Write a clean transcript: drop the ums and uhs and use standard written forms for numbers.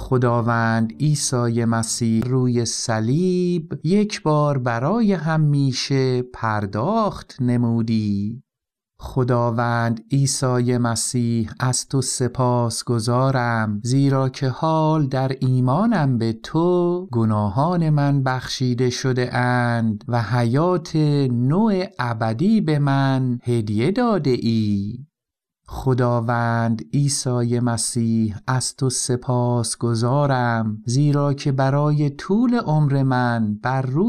خداوند عیسی مسیح روی صلیب یک بار برای همیشه پرداخت نمودی. خداوند عیسی مسیح از تو سپاسگزارم، زیرا که حال در ایمانم به تو گناهان من بخشیده شده اند و حیات نو ابدی به من هدیه داده ای. خداوند عیسی مسیح از تو سپاسگزارم، زیرا که برای طول عمر من بر روی